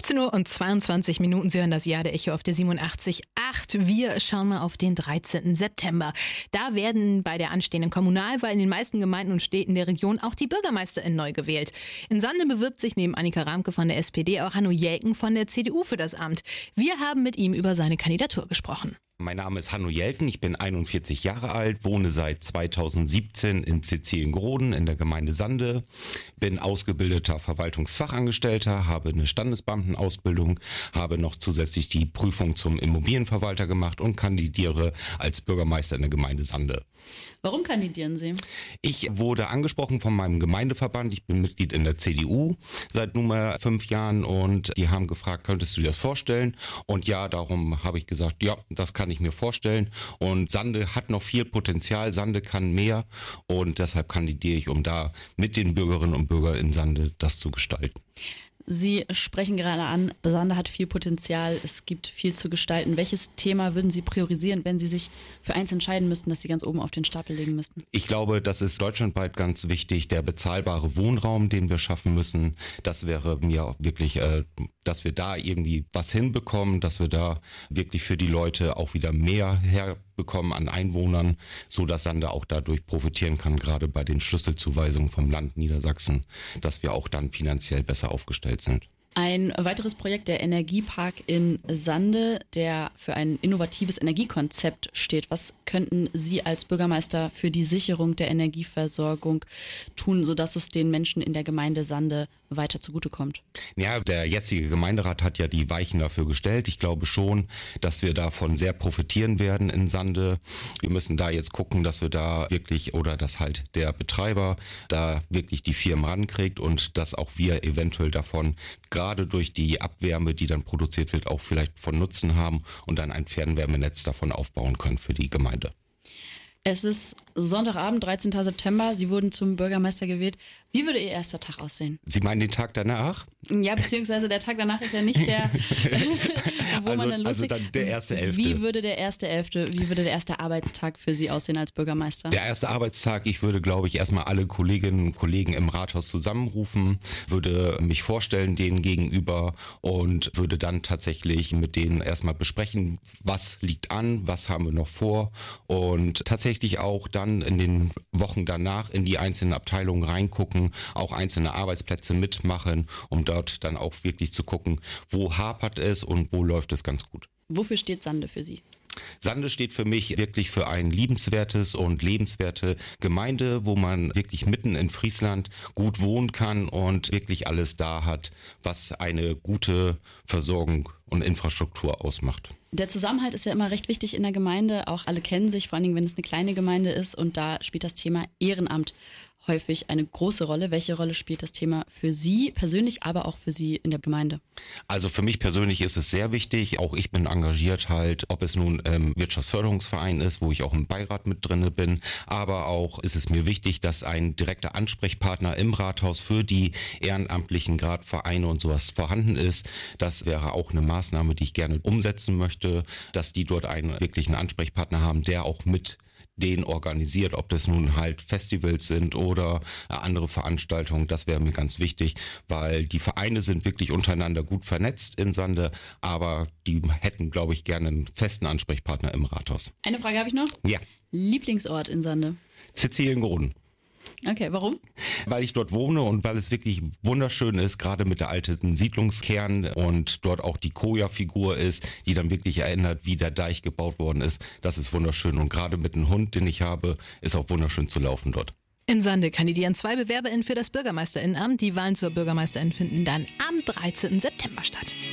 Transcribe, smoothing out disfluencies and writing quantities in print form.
15:22 Uhr. Sie hören das Jahr der Echo auf der 87.8. Wir schauen mal auf den 13. September. Da werden bei der anstehenden Kommunalwahl in den meisten Gemeinden und Städten der Region auch die BürgermeisterInnen neu gewählt. In Sande bewirbt sich neben Annika Ramke von der SPD auch Hanno Jelken von der CDU für das Amt. Wir haben mit ihm über seine Kandidatur gesprochen. Mein Name ist Hanno Jelken, ich bin 41 Jahre alt, wohne seit 2017 in Ziziliengroden in der Gemeinde Sande, bin ausgebildeter Verwaltungsfachangestellter, habe eine Standesbeamtenausbildung, habe noch zusätzlich die Prüfung zum Immobilienverwalter gemacht und kandidiere als Bürgermeister in der Gemeinde Sande. Warum kandidieren Sie? Ich wurde angesprochen von meinem Gemeindeverband, ich bin Mitglied in der CDU seit nunmehr 5 Jahren und die haben gefragt, könntest du dir das vorstellen? Und ja, darum habe ich gesagt, ja, das kann ich mir vorstellen. Und Sande hat noch viel Potenzial, Sande kann mehr und deshalb kandidiere ich, um da mit den Bürgerinnen und Bürgern in Sande das zu gestalten. Sie sprechen gerade an, Sande hat viel Potenzial, es gibt viel zu gestalten. Welches Thema würden Sie priorisieren, wenn Sie sich für eins entscheiden müssten, das Sie ganz oben auf den Stapel legen müssten? Ich glaube, das ist deutschlandweit ganz wichtig, der bezahlbare Wohnraum, den wir schaffen müssen. Das wäre mir wirklich, dass wir da irgendwie was hinbekommen, dass wir da wirklich für die Leute auch wieder mehr herbekommen an Einwohnern, so dass Sande auch dadurch profitieren kann, gerade bei den Schlüsselzuweisungen vom Land Niedersachsen, dass wir auch dann finanziell besser aufgestellt sind. Ein weiteres Projekt, der Energiepark in Sande, der für ein innovatives Energiekonzept steht. Was könnten Sie als Bürgermeister für die Sicherung der Energieversorgung tun, sodass es den Menschen in der Gemeinde Sande weiter zugutekommt? Ja, der jetzige Gemeinderat hat ja die Weichen dafür gestellt. Ich glaube schon, dass wir davon sehr profitieren werden in Sande. Wir müssen da jetzt gucken, dass wir da wirklich oder dass halt der Betreiber da wirklich die Firmen rankriegt und dass auch wir eventuell davon gerade durch die Abwärme, die dann produziert wird, auch vielleicht von Nutzen haben und dann ein Fernwärmenetz davon aufbauen können für die Gemeinde. Es ist Sonntagabend, 13. September. Sie wurden zum Bürgermeister gewählt. Wie würde Ihr erster Tag aussehen? Sie meinen den Tag danach? Ja, beziehungsweise der Tag danach ist ja nicht der, wo man dann loslegt. Also dann der 1.11. Wie würde der erste Arbeitstag für Sie aussehen als Bürgermeister? Der erste Arbeitstag, ich würde, glaube ich, erstmal alle Kolleginnen und Kollegen im Rathaus zusammenrufen, würde mich vorstellen denen gegenüber und würde dann tatsächlich mit denen erstmal besprechen, was liegt an, was haben wir noch vor und tatsächlich auch dann in den Wochen danach in die einzelnen Abteilungen reingucken, auch einzelne Arbeitsplätze mitmachen, um dort dann auch wirklich zu gucken, wo hapert es und wo läuft es ganz gut. Wofür steht Sande für Sie? Sande steht für mich wirklich für ein liebenswertes und lebenswerte Gemeinde, wo man wirklich mitten in Friesland gut wohnen kann und wirklich alles da hat, was eine gute Versorgung und Infrastruktur ausmacht. Der Zusammenhalt ist ja immer recht wichtig in der Gemeinde. Auch alle kennen sich, vor allen Dingen, wenn es eine kleine Gemeinde ist. Und da spielt das Thema Ehrenamt häufig eine große Rolle. Welche Rolle spielt das Thema für Sie persönlich, aber auch für Sie in der Gemeinde? Also für mich persönlich ist es sehr wichtig. Auch ich bin engagiert halt, ob es nun Wirtschaftsförderungsverein ist, wo ich auch im Beirat mit drinne bin. Aber auch ist es mir wichtig, dass ein direkter Ansprechpartner im Rathaus für die ehrenamtlichen gerade Vereine und sowas vorhanden ist. Das wäre auch eine Maßnahme, die ich gerne umsetzen möchte, dass die dort einen wirklichen Ansprechpartner haben, der auch mit den organisiert, ob das nun halt Festivals sind oder andere Veranstaltungen. Das wäre mir ganz wichtig, weil die Vereine sind wirklich untereinander gut vernetzt in Sande, aber die hätten, glaube ich, gerne einen festen Ansprechpartner im Rathaus. Eine Frage habe ich noch. Ja. Lieblingsort in Sande? Ziziliengroden. Okay, warum? Weil ich dort wohne und weil es wirklich wunderschön ist, gerade mit der alten Siedlungskern und dort auch die Koja-Figur ist, die dann wirklich erinnert, wie der Deich gebaut worden ist. Das ist wunderschön und gerade mit dem Hund, den ich habe, ist auch wunderschön zu laufen dort. In Sande kandidieren 2 BewerberInnen für das BürgermeisterInnenamt. Die Wahlen zur Bürgermeisterin finden dann am 13. September statt.